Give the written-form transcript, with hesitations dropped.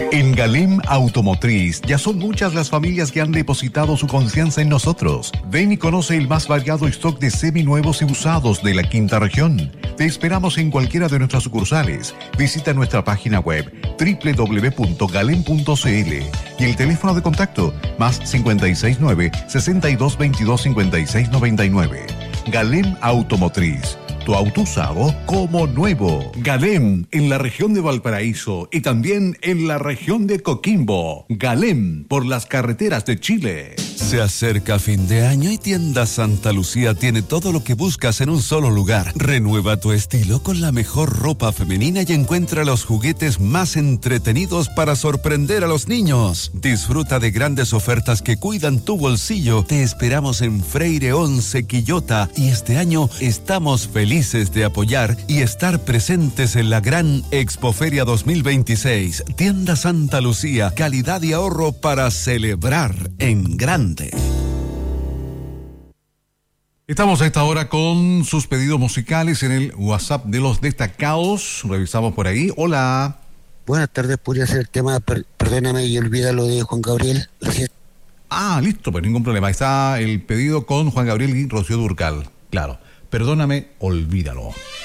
En Galem Automotriz ya son muchas las familias que han depositado su confianza en nosotros. Ven y conoce el más variado stock de seminuevos y usados de la quinta región. Te esperamos en cualquiera de nuestras sucursales. Visita nuestra página web www.galem.cl y el teléfono de contacto más 569 6222 5699. Galem Automotriz. Tu auto usado como nuevo. Galem en la región de Valparaíso y también en la región de Coquimbo. Galem por las carreteras de Chile. Se acerca fin de año y Tienda Santa Lucía tiene todo lo que buscas en un solo lugar. Renueva tu estilo con la mejor ropa femenina y encuentra los juguetes más entretenidos para sorprender a los niños. Disfruta de grandes ofertas que cuidan tu bolsillo. Te esperamos en Freire 11 Quillota y este año estamos felices de apoyar y estar presentes en la gran Expoferia 2026. Tienda Santa Lucía, calidad y ahorro para celebrar en grande. Estamos a esta hora con sus pedidos musicales en el WhatsApp de los destacados. Revisamos por ahí. Hola. Buenas tardes, podría ser el tema Perdóname y olvídalo de Juan Gabriel. Gracias. Listo, pues ningún problema. Ahí está el pedido con Juan Gabriel y Rocío Dúrcal. Claro. Perdóname, olvídalo.